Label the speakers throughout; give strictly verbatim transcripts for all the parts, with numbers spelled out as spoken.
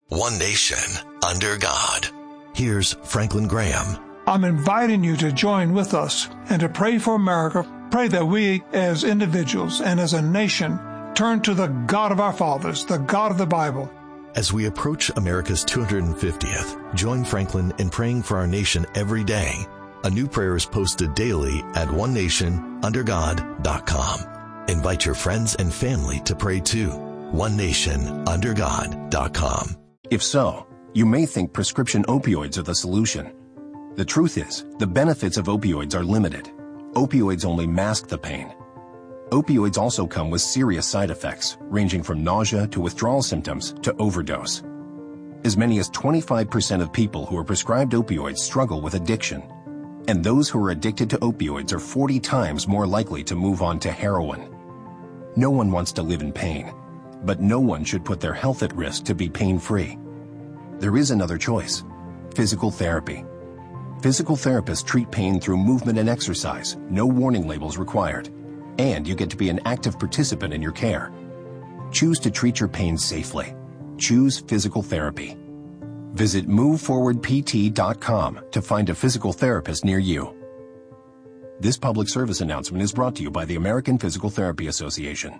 Speaker 1: One nation, under God. Here's Franklin Graham.
Speaker 2: I'm inviting you to join with us and to pray for America. Pray that we as individuals and as a nation turn to the God of our fathers, the God of the Bible.
Speaker 1: As we approach America's two hundred fiftieth, join Franklin in praying for our nation every day. A new prayer is posted daily at one nation under god dot com. Invite your friends and family to pray too. one nation under god dot com.
Speaker 3: If so, you may think prescription opioids are the solution. The truth is, the benefits of opioids are limited. Opioids only mask the pain. Opioids also come with serious side effects, ranging from nausea to withdrawal symptoms to overdose. As many as twenty-five percent of people who are prescribed opioids struggle with addiction. And those who are addicted to opioids are forty times more likely to move on to heroin. No one wants to live in pain, but no one should put their health at risk to be pain-free. There is another choice: physical therapy. Physical therapists treat pain through movement and exercise, no warning labels required, and you get to be an active participant in your care. Choose to treat your pain safely. Choose physical therapy. Visit move forward p t dot com to find a physical therapist near you. This public service announcement is brought to you by the American Physical Therapy Association.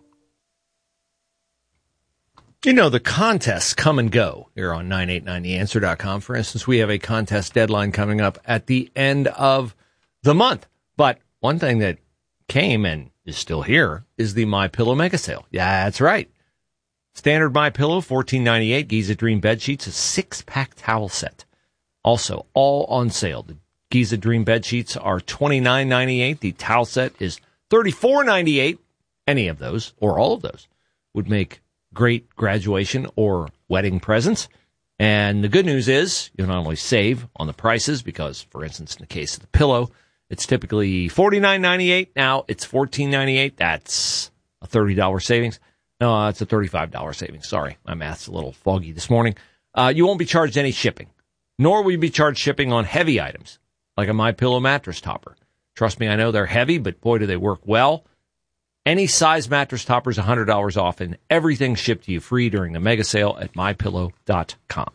Speaker 4: You know, the contests come and go here on nine eight nine the answer dot com. For instance, we have a contest deadline coming up at the end of the month. But one thing that came and is still here is the MyPillow Mega Sale. Yeah, that's right. Standard MyPillow, fourteen ninety-eight. Giza Dream Bed Sheets, a six-pack towel set. Also, all on sale. The Giza Dream Bed Sheets are twenty-nine ninety-eight. The towel set is thirty-four ninety-eight. Any of those, or all of those, would make great graduation or wedding presents. And the good news is you'll not only save on the prices because, for instance, in the case of the pillow, it's typically forty-nine ninety-eight. Now it's fourteen ninety-eight. That's a thirty dollars savings. No, it's a thirty-five dollars savings. Sorry, my math's a little foggy this morning. Uh, you won't be charged any shipping, nor will you be charged shipping on heavy items like a MyPillow mattress topper. Trust me, I know they're heavy, but boy, do they work well. Any size mattress topper is one hundred dollars off, and everything shipped to you free during the mega sale at my pillow dot com.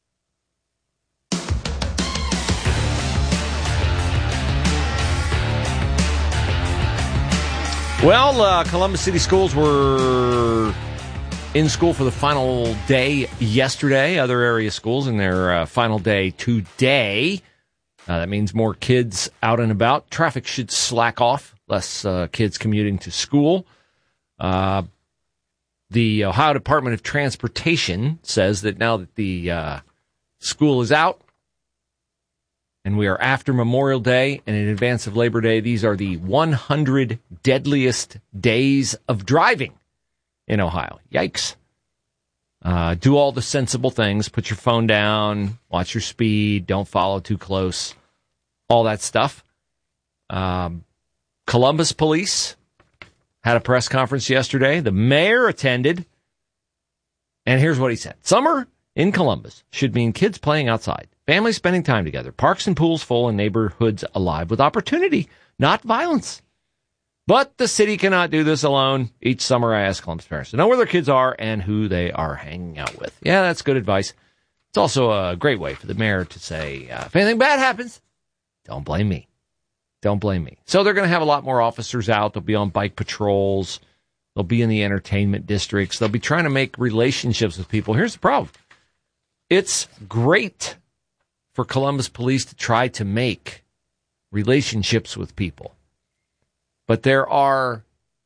Speaker 4: Well, uh, Columbus City Schools were in school for the final day yesterday. Other area schools in their uh, final day today. Uh, that means more kids out and about. Traffic should slack off. Less uh, kids commuting to school. Uh, the Ohio Department of Transportation says that now that the uh, school is out and we are after Memorial Day and in advance of Labor Day, these are the one hundred deadliest days of driving in Ohio. Yikes. Uh, do all the sensible things. Put your phone down. Watch your speed. Don't follow too close. All that stuff. Um, Columbus Police had a press conference yesterday. The mayor attended, and here's what he said. Summer in Columbus should mean kids playing outside, families spending time together, parks and pools full, and neighborhoods alive with opportunity, not violence. But the city cannot do this alone. Each summer I ask Columbus parents to know where their kids are and who they are hanging out with. Yeah, that's good advice. It's also a great way for the mayor to say, uh, if anything bad happens, don't blame me. Don't blame me. So they're going to have a lot more officers out. They'll be on bike patrols. They'll be in the entertainment districts. They'll be trying to make relationships with people. Here's the problem. It's great for Columbus Police to try to make relationships with people. But there are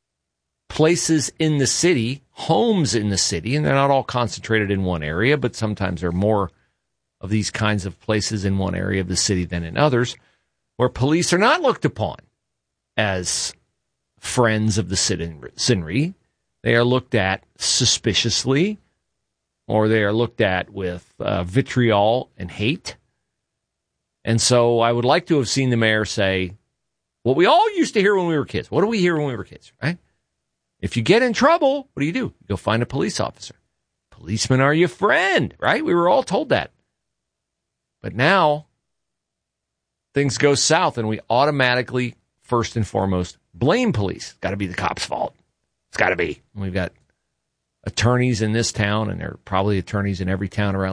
Speaker 4: places in the city, homes in the city, and they're not all concentrated in one area, but sometimes there are more of these kinds of places in one area of the city than in others, where police are not looked upon as friends of the citizenry. They are looked at suspiciously, or they are looked at with uh, vitriol and hate. And so I would like to have seen the mayor say what we all used to hear when we were kids. What do we hear when we were kids, right? If you get in trouble, what do you do? You go find a police officer. Policemen are your friend, right? We were all told that. But now things go south, and we automatically, first and foremost, blame police. It's got to be the cops' fault. It's got to be. We've got attorneys in this town, and there are probably attorneys in every town around